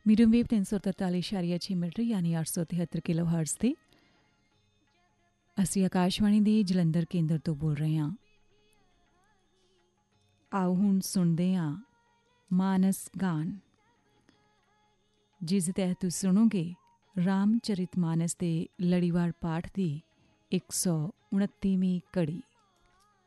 Medium wave 343.6 metre ਯਾਨੀ 873 kilo hertz 'ਤੇ। ਅਸੀਂ ਆਕਾਸ਼ਵਾਣੀ ਦੇ ਜਲੰਧਰ ਕੇਂਦਰ ਤੋਂ ਬੋਲ ਰਹੇ ਹਾਂ। ਆਓ ਹੁਣ ਸੁਣਦੇ ਹਾਂ ਮਾਨਸ ਗਾਨ, ਜਿਸ ਦੇ ਤਹਿਤ ਤੁਸੀਂ ਸੁਣੋਗੇ ਰਾਮ ਚਰਿਤ ਮਾਨਸ ਦੇ ਲੜੀਵਾਰ ਪਾਠ ਦੀ 129ਵੀਂ ਕੜੀ।